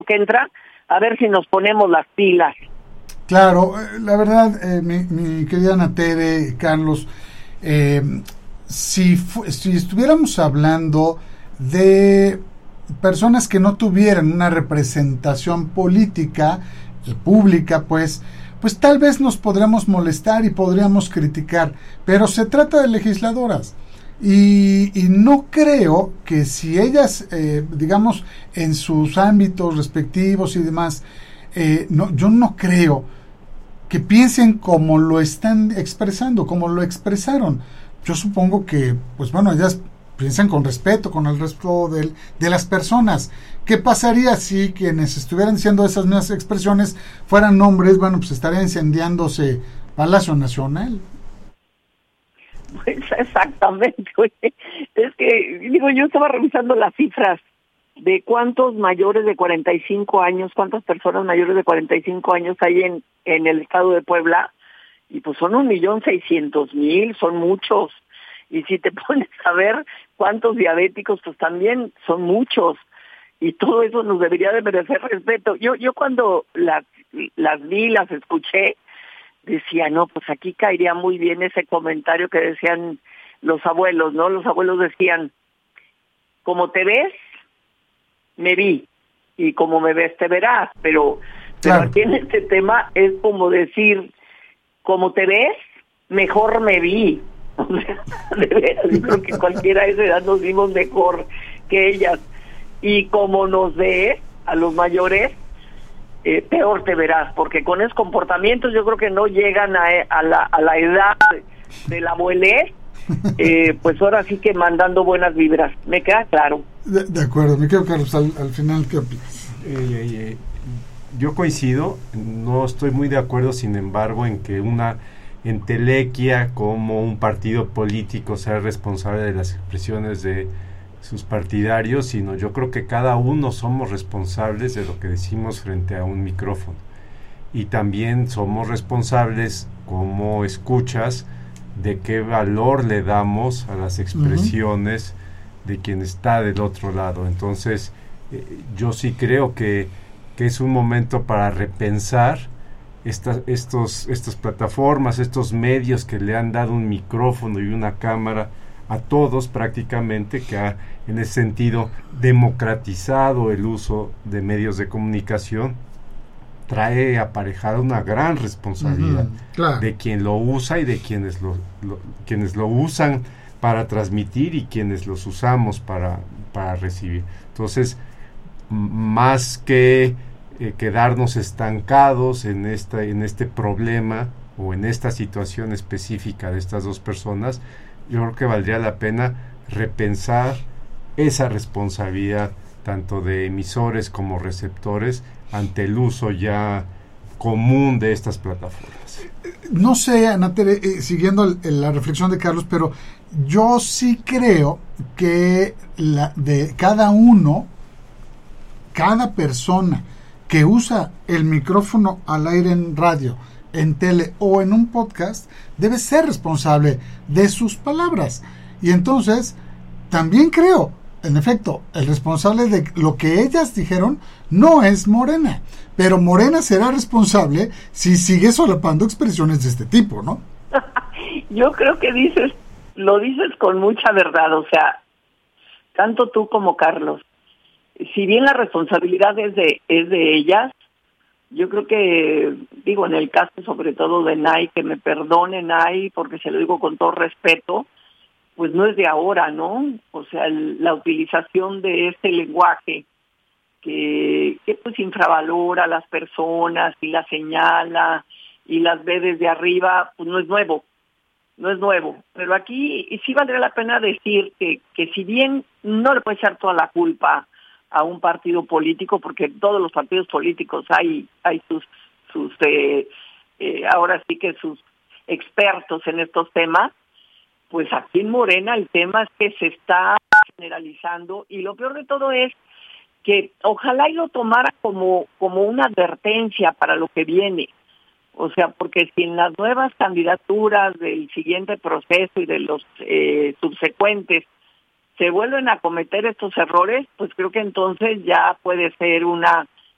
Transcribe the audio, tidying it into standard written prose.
que entra, a ver si nos ponemos las pilas. Claro, la verdad, mi querida Ana Tere, Carlos, si estuviéramos hablando de personas que no tuvieran una representación política y pública, pues tal vez nos podríamos molestar y podríamos criticar, pero se trata de legisladoras. Y no creo que si ellas, digamos, en sus ámbitos respectivos y demás, yo no creo que piensen como lo están expresando, como lo expresaron. Yo supongo que, pues bueno, ellas piensan con respeto, con el resto de las personas. ¿Qué pasaría si quienes estuvieran diciendo esas mismas expresiones fueran hombres? Bueno, pues estaría incendiándose Palacio Nacional. Pues exactamente, es que, digo, yo estaba revisando las cifras de cuántos mayores de 45 años, cuántas personas mayores de 45 años hay en el estado de Puebla, y pues son 1,600,000, son muchos. Y si te pones a ver cuántos diabéticos, pues también son muchos. Y todo eso nos debería de merecer respeto. Yo cuando las vi, las escuché, decía, no, pues aquí caería muy bien ese comentario que decían los abuelos, ¿no? Los abuelos decían, como te ves, me vi, y como me ves, te verás. Pero aquí en este tema es como decir, como te ves, mejor me vi. O sea, de veras, yo creo que cualquiera de esa edad nos vimos mejor que ellas. Y como nos ves, a los mayores, peor te verás, porque con esos comportamientos yo creo que no llegan a la edad de la abuelez, pues ahora sí que mandando buenas vibras. ¿Me queda claro? De acuerdo, me quedo, Carlos, al final, ¿qué opinas? Yo coincido, no estoy muy de acuerdo, sin embargo, en que una entelequia como un partido político sea responsable de las expresiones de sus partidarios, sino yo creo que cada uno somos responsables de lo que decimos frente a un micrófono, y también somos responsables como escuchas de qué valor le damos a las expresiones de quien está del otro lado. Entonces yo sí creo que es un momento para repensar estas plataformas, estos medios que le han dado un micrófono y una cámara a todos prácticamente, que ha en ese sentido democratizado el uso de medios de comunicación. Trae aparejada una gran responsabilidad de quien lo usa y de quienes lo usan para transmitir y quienes los usamos para recibir. Entonces, más que quedarnos estancados en este problema o en esta situación específica de estas dos personas, yo creo que valdría la pena repensar esa responsabilidad tanto de emisores como receptores ante el uso ya común de estas plataformas. No sé, Ana Tere, siguiendo la reflexión de Carlos, pero yo sí creo que de cada persona que usa el micrófono al aire en radio, en tele o en un podcast, debe ser responsable de sus palabras. Y entonces, también creo, en efecto, el responsable de lo que ellas dijeron no es Morena, pero Morena será responsable si sigue solapando expresiones de este tipo, ¿no? Yo creo que lo dices con mucha verdad, o sea, tanto tú como Carlos. Si bien la responsabilidad es de ellas, yo creo que, digo, en el caso sobre todo de Nay, que me perdone Nay, porque se lo digo con todo respeto, pues no es de ahora, ¿no? O sea, la utilización de este lenguaje que pues infravalora a las personas y las señala y las ve desde arriba, pues no es nuevo. Pero aquí sí valdría la pena decir que si bien no le puede echar toda la culpa a un partido político, porque todos los partidos políticos hay sus ahora sí que sus expertos en estos temas, pues aquí en Morena el tema es que se está generalizando, y lo peor de todo es que ojalá y lo tomara como una advertencia para lo que viene. O sea, porque si en las nuevas candidaturas del siguiente proceso y de los subsecuentes se vuelven a cometer estos errores, pues creo que entonces ya puede ser una